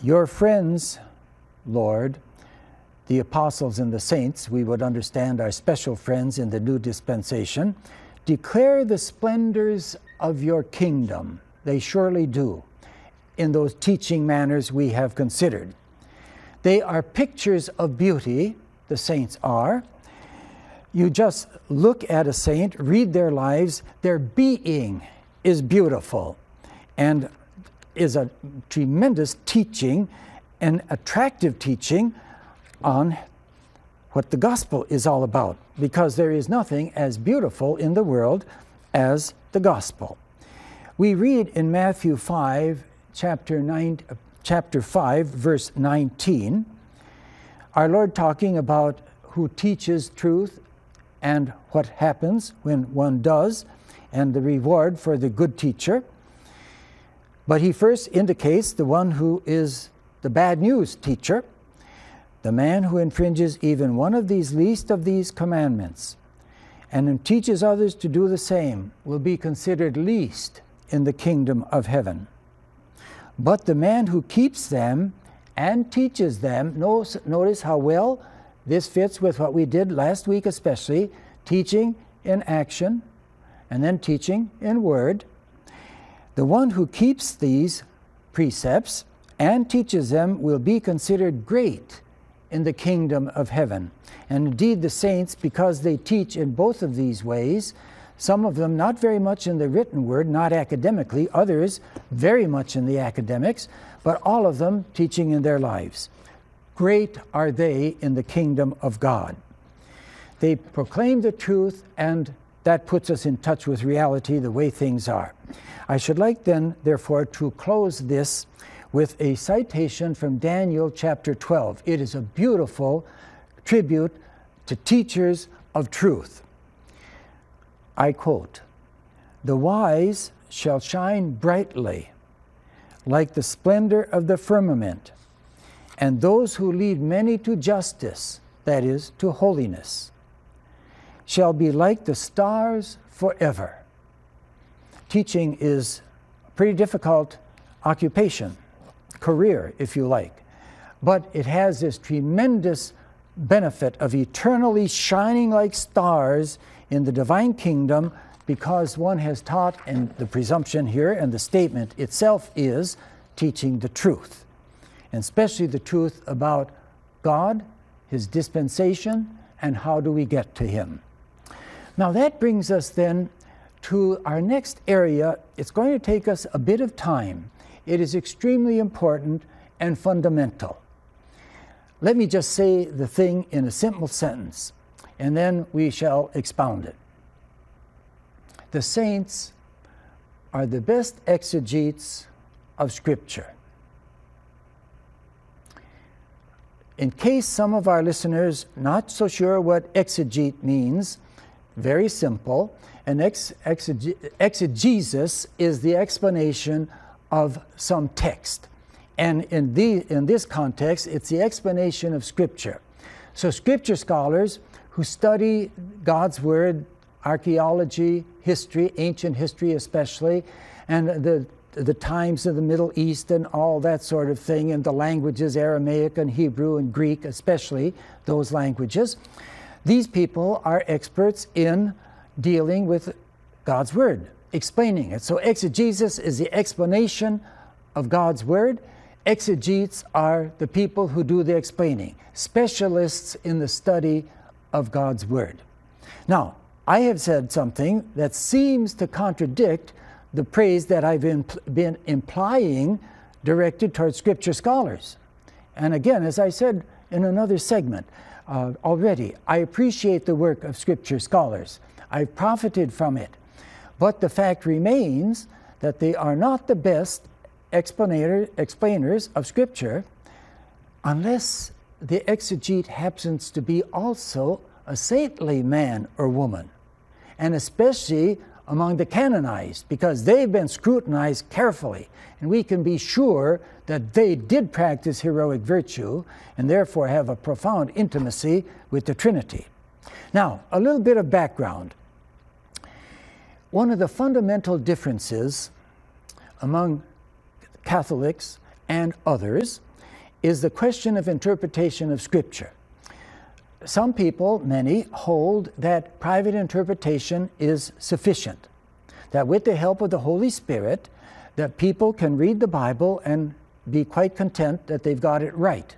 Your friends, Lord, the apostles and the saints, we would understand our special friends in the new dispensation, declare the splendors of your kingdom. They surely do, in those teaching manners we have considered. They are pictures of beauty, the saints are. You just look at a saint, read their lives, their being is beautiful and is a tremendous teaching, an attractive teaching on what the gospel is all about, because there is nothing as beautiful in the world as the gospel. We read in Matthew 5, chapter 5, verse 19, our Lord talking about who teaches truth and what happens when one does, and the reward for the good teacher. But he first indicates the one who is the bad news teacher, the man who infringes even one of these least of these commandments and teaches others to do the same will be considered least in the kingdom of heaven. But the man who keeps them and teaches them, notice how well this fits with what we did last week especially, teaching in action and then teaching in word. The one who keeps these precepts and teaches them will be considered great in the kingdom of heaven. And indeed the saints, because they teach in both of these ways, some of them not very much in the written word, not academically, others very much in the academics, but all of them teaching in their lives. Great are they in the kingdom of God. They proclaim the truth, and that puts us in touch with reality, the way things are. I should like then, therefore, to close this with a citation from Daniel chapter 12. It is a beautiful tribute to teachers of truth. I quote, "The wise shall shine brightly like the splendor of the firmament, and those who lead many to justice, that is, to holiness, shall be like the stars forever." Teaching is a pretty difficult occupation, career, if you like, but it has this tremendous benefit of eternally shining like stars in the divine kingdom, because one has taught, and the presumption here and the statement itself is teaching the truth, and especially the truth about God, His dispensation, and how do we get to Him. Now that brings us then to our next area. It's going to take us a bit of time. It is extremely important and fundamental. Let me just say the thing in a simple sentence, and then we shall expound it. The saints are the best exegetes of Scripture. In case some of our listeners not so sure what exegete means, very simple. An exegesis is the explanation of some text. And in this context, it's the explanation of Scripture. So Scripture scholars who study God's Word, archaeology, history, ancient history especially, and the times of the Middle East and all that sort of thing, and the languages, Aramaic and Hebrew and Greek especially, those languages, these people are experts in dealing with God's Word, explaining it. So exegesis is the explanation of God's Word. Exegetes are the people who do the explaining, specialists in the study of God's Word. Now, I have said something that seems to contradict the praise that I've been implying directed towards Scripture scholars. And again, as I said in another segment already, I appreciate the work of Scripture scholars. I've profited from it. But the fact remains that they are not the best explainers of Scripture unless the exegete happens to be also a saintly man or woman, and especially among the canonized, because they've been scrutinized carefully, and we can be sure that they did practice heroic virtue and therefore have a profound intimacy with the Trinity. Now, a little bit of background. One of the fundamental differences among Catholics and others is the question of interpretation of Scripture. Some people, many, hold that private interpretation is sufficient, that with the help of the Holy Spirit, that people can read the Bible and be quite content that they've got it right.